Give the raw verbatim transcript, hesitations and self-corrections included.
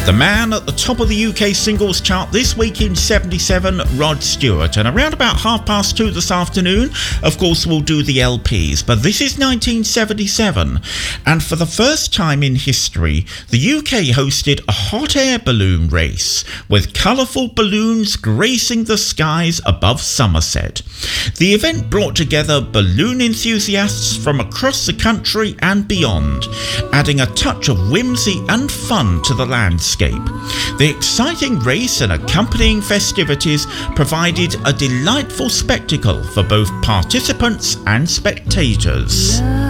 The man at the top of the U K singles chart this week in seventy-seven, Rod Stewart. And around about half past two this afternoon, of course, we'll do the L Ps. But this is nineteen seventy-seven. And for the first time in history, the U K hosted a hot air balloon race with colourful balloons gracing the skies above Somerset. The event brought together balloon enthusiasts from across the country and beyond, adding a touch of whimsy and fun to the landscape. The exciting race and accompanying festivities provided a delightful spectacle for both participants and spectators.